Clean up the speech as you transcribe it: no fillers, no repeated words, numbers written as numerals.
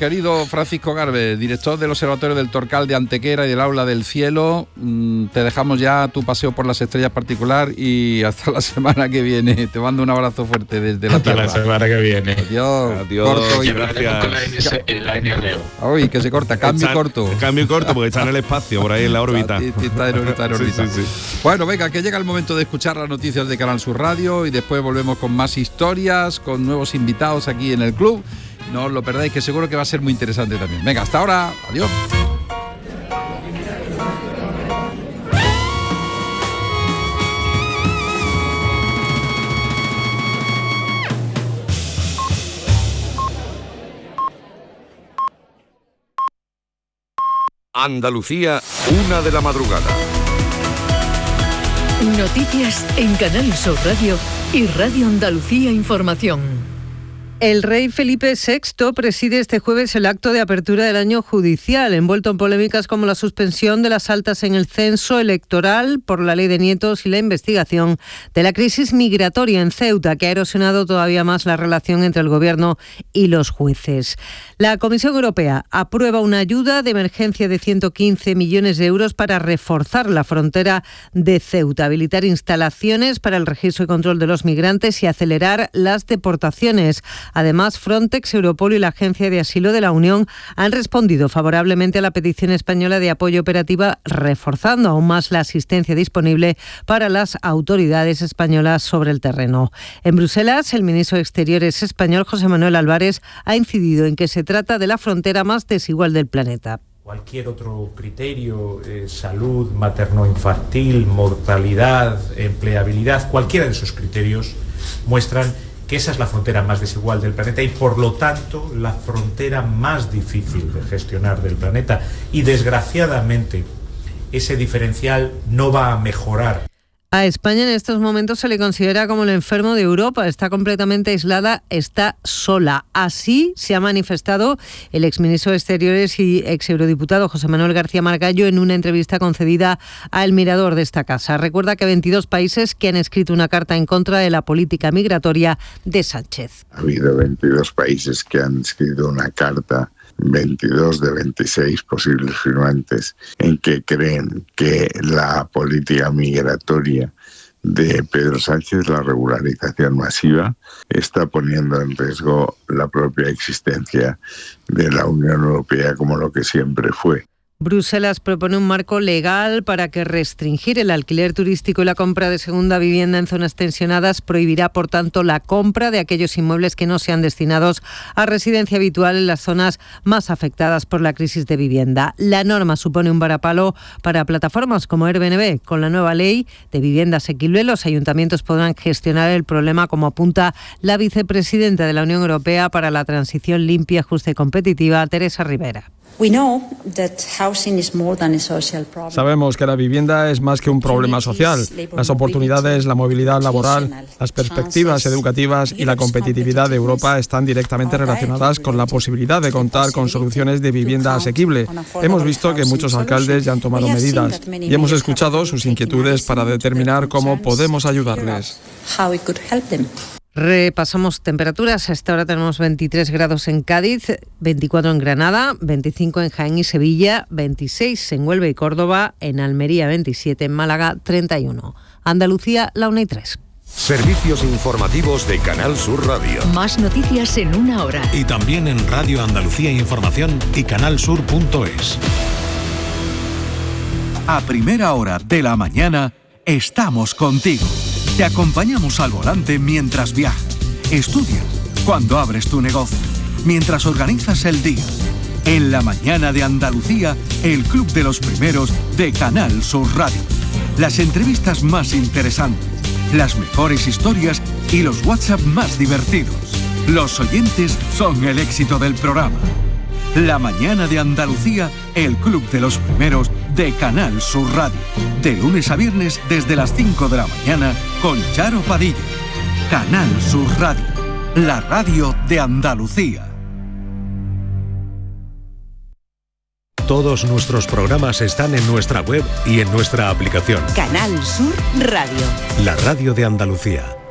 querido Francisco Garbe, director del Observatorio del Torcal de Antequera y del Aula del Cielo, te dejamos ya tu paseo por las estrellas particular y hasta la semana que viene. Te mando un abrazo fuerte desde la Tierra. Hasta la semana que viene. Adiós. Corto y gracias. Uy, que se corta, cambio corto. Cambio corto porque está en el espacio, por ahí en la órbita. Está en órbita. Sí. Bueno, venga, que llega el momento de escuchar las noticias de Canal Sur Radio y después volvemos con más historias, con nuevos invitados aquí en el club. No os lo perdáis, que seguro que va a ser muy interesante también. Venga, hasta ahora. Adiós. Andalucía, 1 de la madrugada. Noticias en Canal Sur Radio y Radio Andalucía Información. El rey Felipe VI preside este jueves el acto de apertura del año judicial, envuelto en polémicas como la suspensión de las altas en el censo electoral por la ley de nietos y la investigación de la crisis migratoria en Ceuta, que ha erosionado todavía más la relación entre el gobierno y los jueces. La Comisión Europea aprueba una ayuda de emergencia de 115 millones de euros para reforzar la frontera de Ceuta, habilitar instalaciones para el registro y control de los migrantes y acelerar las deportaciones. Además, Frontex, Europol y la Agencia de Asilo de la Unión han respondido favorablemente a la petición española de apoyo operativa, reforzando aún más la asistencia disponible para las autoridades españolas sobre el terreno. En Bruselas, el ministro de Exteriores español, José Manuel Álvarez, ha incidido en que se trata de la frontera más desigual del planeta. Cualquier otro criterio, salud materno-infantil, mortalidad, empleabilidad, cualquiera de esos criterios muestran que esa es la frontera más desigual del planeta y, por lo tanto, la frontera más difícil de gestionar del planeta. Y, desgraciadamente, ese diferencial no va a mejorar. A España en estos momentos se le considera como el enfermo de Europa. Está completamente aislada, está sola. Así se ha manifestado el exministro de Exteriores y exeurodiputado José Manuel García Margallo en una entrevista concedida a El Mirador de esta casa. Recuerda que 22 países que han escrito una carta en contra de la política migratoria de Sánchez. Ha habido 22 países que han escrito una carta, 22 de 26 posibles firmantes, en que creen que la política migratoria de Pedro Sánchez, la regularización masiva, está poniendo en riesgo la propia existencia de la Unión Europea como lo que siempre fue. Bruselas propone un marco legal para que restringir el alquiler turístico y la compra de segunda vivienda en zonas tensionadas prohibirá, por tanto, la compra de aquellos inmuebles que no sean destinados a residencia habitual en las zonas más afectadas por la crisis de vivienda. La norma supone un varapalo para plataformas como Airbnb. Con la nueva ley de vivienda asequible, los ayuntamientos podrán gestionar el problema, como apunta la vicepresidenta de la Unión Europea para la Transición Limpia, Justa y Competitiva, Teresa Rivera. Sabemos que la vivienda es más que un problema social. Las oportunidades, la movilidad laboral, las perspectivas educativas y la competitividad de Europa están directamente relacionadas con la posibilidad de contar con soluciones de vivienda asequible. Hemos visto que muchos alcaldes ya han tomado medidas y hemos escuchado sus inquietudes para determinar cómo podemos ayudarles. Repasamos temperaturas. A esta hora tenemos 23 grados en Cádiz, 24 en Granada, 25 en Jaén y Sevilla, 26 en Huelva y Córdoba, en Almería 27, en Málaga 31. Andalucía, la 1:03. Servicios informativos de Canal Sur Radio. Más noticias en una hora. Y también en Radio Andalucía Información y canalsur.es. A primera hora de la mañana estamos contigo. Te acompañamos al volante mientras viajas, estudias, cuando abres tu negocio, mientras organizas el día. En la mañana de Andalucía, el Club de los Primeros de Canal Sur Radio. Las entrevistas más interesantes, las mejores historias y los WhatsApp más divertidos. Los oyentes son el éxito del programa. La mañana de Andalucía, el Club de los Primeros de Canal Sur Radio. De lunes a viernes desde las 5 de la mañana con Charo Padilla. Canal Sur Radio, la radio de Andalucía. Todos nuestros programas están en nuestra web y en nuestra aplicación. Canal Sur Radio. La radio de Andalucía.